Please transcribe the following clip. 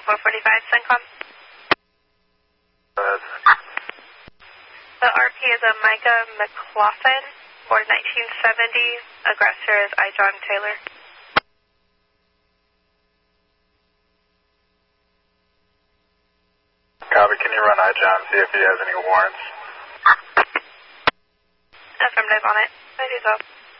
445 CENTCOM. The RP is a Micah McLaughlin, born 1970. Aggressor is I. John Taylor. Copy, can you run I. John, see if he has any warrants? Affirmative on it. I do so.